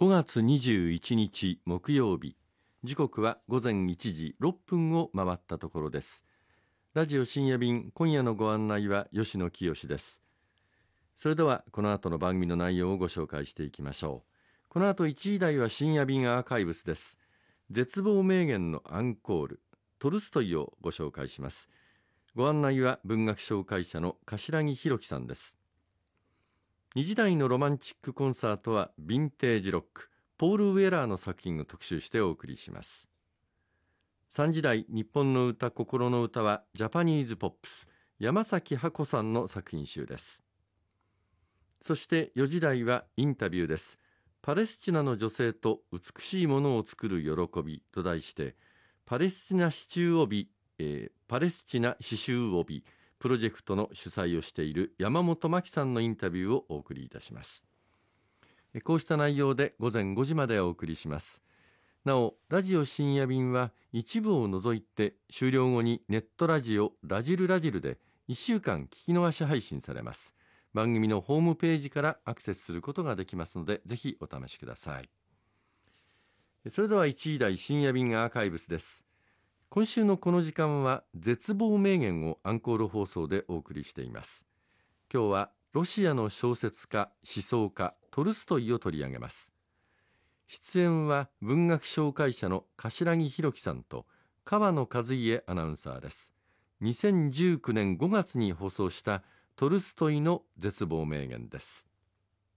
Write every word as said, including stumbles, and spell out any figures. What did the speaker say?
ごがつにじゅういちにち木曜日、時刻は午前いちじろっぷんを回ったところです。ラジオ深夜便、今夜のご案内は吉野清です。それではこの後の番組の内容をご紹介していきましょう。この後いちじ台は深夜便アーカイブスです。絶望名言のアンコール、トルストイをご紹介します。ご案内は文学紹介者の柏木弘樹さんです。にじ台のロマンチックコンサートはヴィンテージロック、ポール・ウェラーの作品を特集してお送りします。さんじ台日本の歌心の歌はジャパニーズポップス、山崎ハコさんの作品集です。そしてよじ台はインタビューです。パレスチナの女性と美しいものを作る喜びと題してパレスチナ刺繍帯、えー、パレスチナ刺繍帯プロジェクトの主催をしている山本真紀さんのインタビューをお送りいたします。こうした内容で午前ごじまでお送りします。なお、ラジオ深夜便は一部を除いて終了後にネットラジオラジルラジルでいっしゅうかん聞き逃し配信されます。番組のホームページからアクセスすることができますので、ぜひお試しください。それではいちじ台深夜便アーカイブスです。今週のこの時間は絶望名言をアンコール放送でお送りしています。今日はロシアの小説家、思想家トルストイを取り上げます。出演は文学紹介者の柏木弘樹さんと川野和家アナウンサーです。にせんじゅうきゅうねんごがつに放送したトルストイの絶望名言です。